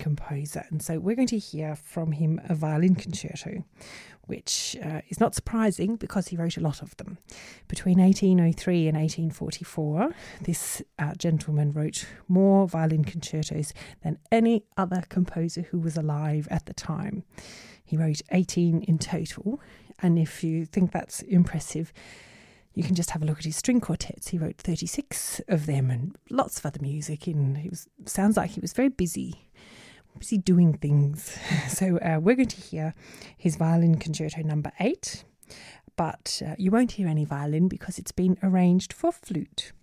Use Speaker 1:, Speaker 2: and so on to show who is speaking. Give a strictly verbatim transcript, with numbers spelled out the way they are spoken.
Speaker 1: composer. And so we're going to hear from him a violin concerto, which uh, is not surprising because he wrote a lot of them. Between eighteen oh three and eighteen forty-four, this uh, gentleman wrote more violin concertos than any other composer who was alive at the time. He wrote eighteen in total, and if you think that's impressive, you can just have a look at his string quartets. He wrote thirty-six of them and lots of other music. And he was sounds like he was very busy, busy doing things. So uh, we're going to hear his violin concerto number eight, but uh, you won't hear any violin because it's been arranged for flute.